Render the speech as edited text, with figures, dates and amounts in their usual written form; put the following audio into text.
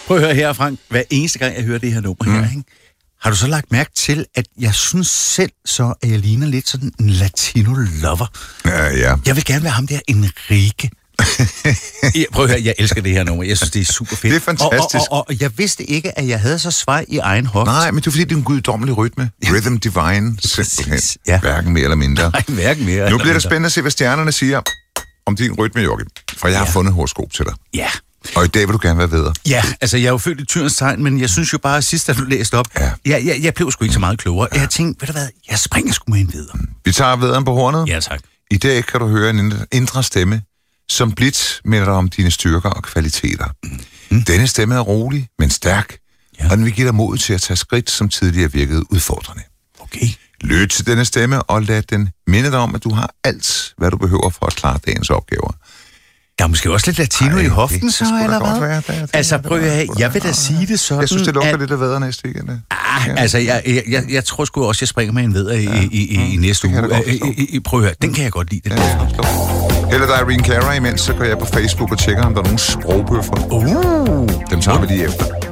Prøv at høre her, Frank. Hver eneste gang, jeg hører det her nummer her, ikke? Har du så lagt mærke til, at jeg synes selv så, at jeg ligner lidt sådan en latino-lover? Ja. Jeg vil gerne være ham der Enrique. Prøv at høre, jeg elsker det her nummer. Jeg synes, det er super fedt. Det er fantastisk. Og jeg vidste ikke, at jeg havde så svej i egen hoft. Nej, men det er fordi, det er en guddommelig rytme. Rhythm divine, simpelthen. Ja. Hverken mere eller mindre. Nej, hverken mere. Nu bliver det spændende at se, hvad stjernerne siger om din rytme, Joachim. For jeg har fundet horoskop til dig. Ja. Og i dag vil du gerne være vedder. Ja, altså jeg er jo født i Tyrens tegn, men jeg synes jo bare, at sidst, da du læste op, jeg blev sgu ikke så meget klogere. Jeg tænkte, ved du hvad, jeg springer sgu med en vedder. Vi tager vedderen på hornet. Ja, tak. I dag kan du høre en indre stemme, som blidt minder dig om dine styrker og kvaliteter. Denne stemme er rolig, men stærk, og den vil give dig mod til at tage skridt, som tidligere virkede udfordrende. Okay. Lyt til denne stemme, og lad den minde dig om, at du har alt, hvad du behøver for at klare dagens opgaver. Der er måske også lidt latino i hoften, så, eller hvad? Altså, prøv at høre, jeg vil da sige det sådan, jeg synes, det lugter lidt af vædder næste weekend. Altså, jeg tror sgu også, jeg springer med en vædder i næste uge. Prøv at høre, den kan jeg godt lide. Eller der er Irene Cara imens, så går jeg på Facebook og tjekker, om der er nogle sprogbøffer. Dem tager vi lige efter.